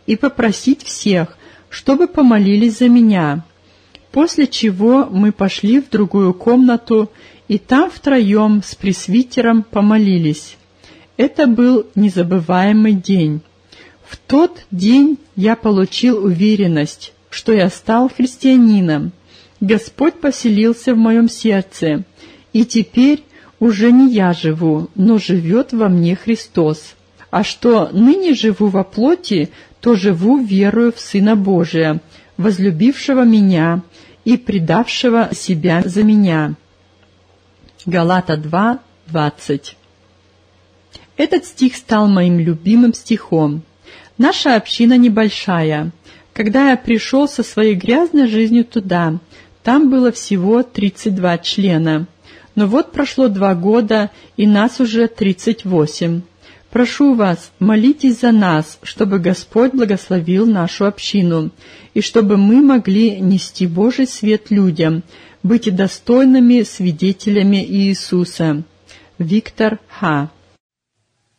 и попросить всех, чтобы помолились за меня. После чего мы пошли в другую комнату, и там втроем с пресвитером помолились. Это был незабываемый день. В тот день я получил уверенность, что я стал христианином. Господь поселился в моем сердце, и теперь уже не я живу, но живет во мне Христос. А что ныне живу во плоти, то живу верою в Сына Божия, возлюбившего меня и предавшего себя за меня. Галата 2:20. Этот стих стал моим любимым стихом. Наша община небольшая. Когда я пришел со своей грязной жизнью туда, там было всего 32 члена. Но вот прошло 2 года, и нас уже 38. Прошу вас, молитесь за нас, чтобы Господь благословил нашу общину, и чтобы мы могли нести Божий свет людям, быть достойными свидетелями Иисуса. Виктор Х.